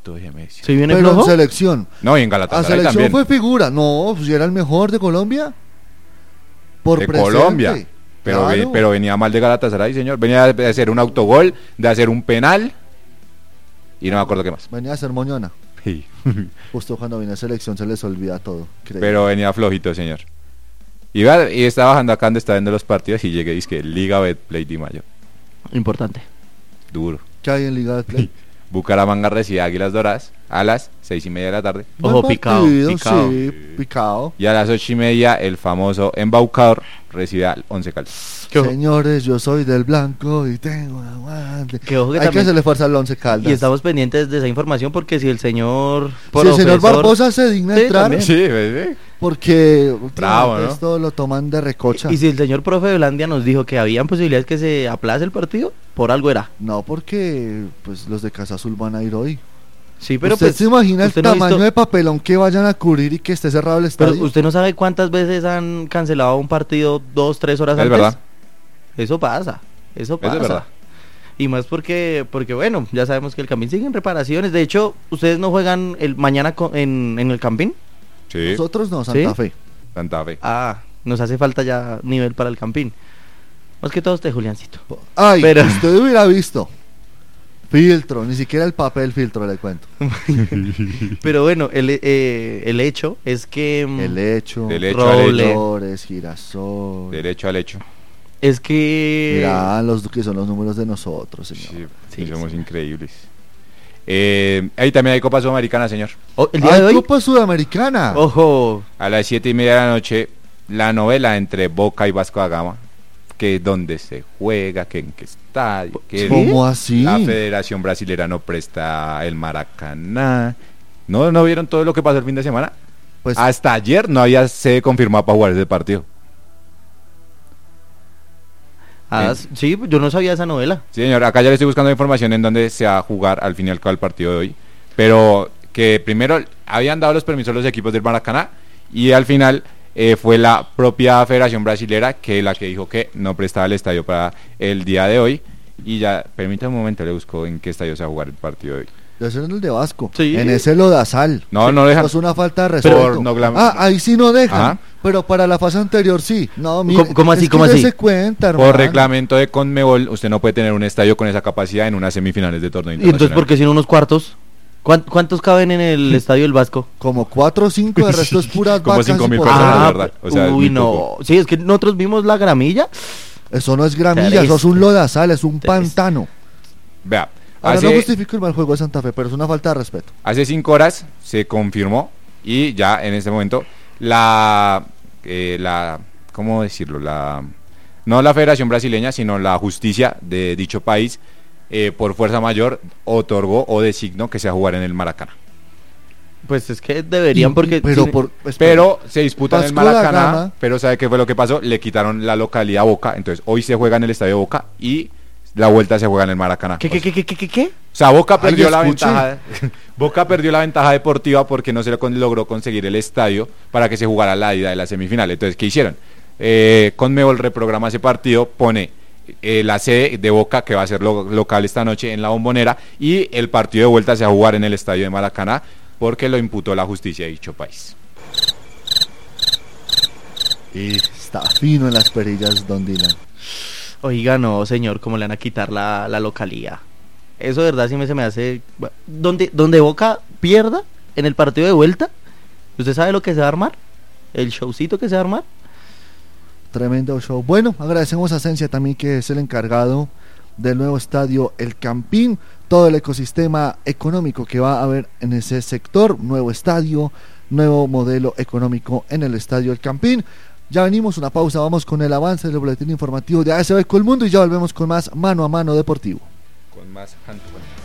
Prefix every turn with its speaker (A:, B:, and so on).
A: flojito de Messi.
B: ¿Sí viene
C: Pero en
B: flojo?
C: selección.
A: No, y en
C: A
A: Galatasaray
C: selección
A: también.
C: fue figura. No, si era el mejor de Colombia. Por
A: De
C: presente.
A: Colombia. Pero,
C: Claro.
A: pero venía mal de Galatasaray, señor. Venía de hacer un autogol, de hacer un penal. Y no me acuerdo qué más.
C: Venía a ser moñona.
A: Sí.
C: Justo cuando viene a selección se les olvida todo. Creo.
A: Pero venía flojito, señor. Y estaba bajando acá donde está viendo los partidos y llegué y dije Liga Betplay Di Mayo.
B: Importante.
A: Duro.
C: ¿Qué hay en Liga de Play?
A: Bucaramanga recibe a Águilas Doradas a las 6:30 de la tarde.
B: Ojo,
C: Buen
B: picado,
C: partido,
B: picado.
C: Sí, picado.
A: Y a las 8:30 el famoso embaucador recibe al Once Caldas.
B: Que ojo,
C: Señores, yo soy del blanco y tengo un aguante.
B: que ojo que
C: Hay que
B: también-
C: hacerle fuerza al Once Caldas.
B: y estamos pendientes de esa información porque si el señor
C: Si el señor
B: profesor-
C: Barbosa se digna
B: Sí,
C: entrar,
B: también.
A: Sí, ¿ves?
C: porque
A: Bravo,
C: últimamente
A: ¿no?
C: esto lo toman de recocha.
B: Y si el señor profe de Holandia nos dijo que habían posibilidades que se aplace el partido, por algo era.
C: No, porque pues los de Casa Azul van a ir hoy.
B: Sí, pero
C: ¿Usted
B: pues,
C: se imagina el
B: usted no ha
C: tamaño
B: visto-
C: de papelón que vayan a cubrir y que esté cerrado el
B: Pero
C: estadio?
B: usted no sabe cuántas veces han cancelado un partido 2-3 horas
A: Es
B: antes.
A: verdad.
B: Eso pasa. Eso pasa.
A: es verdad.
B: Y más porque bueno, ya sabemos que el Campín sigue en reparaciones. De hecho, ustedes no juegan el mañana en el Campín.
A: Sí,
C: Nosotros no, Santa
B: ¿Sí?
C: Fe.
A: Santa Fe.
B: Ah, nos hace falta ya nivel para el Campín. Más que todo usted, Juliancito.
C: Ay,
B: Pero-
C: usted hubiera visto. Filtro, ni siquiera el papel filtro le cuento.
B: Pero bueno, el hecho es que
C: El hecho,
A: Del hecho al
B: Roble.
A: hecho.
C: flores, girasol.
A: Derecho al hecho.
B: es que
C: Mira los que son los números de nosotros, señor.
A: Sí,
B: Sí,
A: somos
B: sí.
A: increíbles. Ahí también hay Copa Sudamericana, señor.
B: Oh, el día
C: ¡Ay,
B: de hoy,
C: Copa Sudamericana!
B: ojo,
A: A las 7:30 de la noche, la novela entre Boca y Vasco da Gama. Que dónde se juega, que en qué estadio. Que
C: ¿Cómo así?
A: La Federación Brasilera no presta el Maracaná. ¿No vieron todo lo que pasó el fin de semana?
C: Pues
A: Hasta ayer no había sede confirmada para jugar ese partido.
B: sí, yo no sabía esa novela.
A: Sí, señor, acá ya le estoy buscando información en dónde se va a jugar al fin y al cabo el partido de hoy. Pero que primero habían dado los permisos a los equipos del Maracaná y al final fue la propia Federación Brasilera la que dijo que no prestaba el estadio para el día de hoy. Y ya, permítame un momento, le busco en qué estadio se va a jugar el partido de hoy.
C: debe ser en el de Vasco.
B: Sí.
C: En ese lodazal.
A: No, no dejan.
C: Eso es una falta de
A: Pero
C: respeto.
A: no glam-
C: Ahí sí no dejan.
A: Ajá.
C: Pero para la fase anterior sí. No, mire,
B: ¿Cómo así,
C: es que
B: cómo así?
C: dese cuenta, hermano.
A: Por reglamento de Conmebol, usted no puede tener un estadio con esa capacidad en unas semifinales de torneo
B: Y entonces,
A: internacional.
B: ¿por qué si no unos cuartos? ¿Cuántos caben en el estadio del Vasco?
C: Como 4 o 5, de resto es puras
A: Como
C: vacas
A: 5.000
C: y
A: personas,
C: porras.
A: la verdad. O sea, es
B: uy,
A: muy
B: no.
A: poco.
B: Sí, es que nosotros vimos la gramilla.
C: Eso no es gramilla, eso es un lodazal, es un pantano.
A: Vea,
C: Ahora no
A: hace,
C: justifico el mal juego de Santa Fe, pero es una falta de respeto.
A: hace 5 horas se confirmó y ya en este momento ¿cómo decirlo? No la Federación Brasileña, sino la justicia de dicho país, por fuerza mayor, otorgó o designó que se va a jugar en el Maracaná.
B: Pues es que deberían porque...
C: Pero,
B: sí,
A: Pero se disputa en el
C: Vasco da
A: Maracaná,
C: Gama.
A: pero ¿sabe qué fue lo que pasó? Le quitaron la localidad a Boca, entonces hoy se juega en el Estadio Boca y la vuelta se juega en el Maracaná.
B: ¿Qué?
A: O sea, Boca
C: Ay,
A: perdió la
C: escuche.
A: ventaja. Boca perdió la ventaja deportiva porque no se logró conseguir el estadio para que se jugara la ida de la semifinal. Entonces, ¿qué hicieron? Conmebol reprograma ese partido, pone la sede de Boca, que va a ser local esta noche en la Bombonera, y el partido de vuelta se va a jugar en el estadio de Maracaná porque lo imputó la justicia de dicho país.
C: Y está fino en las perillas, don Dylan.
B: Oiga, no, señor, ¿cómo le van a quitar la localía? Eso de verdad sí se me hace... Donde Boca pierda en el partido de vuelta, ¿usted sabe lo que se va a armar? El showcito que se va a armar.
C: Tremendo show. Bueno, agradecemos a Cencia también, que es el encargado del nuevo estadio El Campín, todo el ecosistema económico que va a haber en ese sector, nuevo estadio, nuevo modelo económico en el estadio El Campín. Ya venimos, una pausa, vamos con el avance del boletín informativo de ASB Colmundo y ya volvemos con más Mano a Mano Deportivo.
A: Con más handball.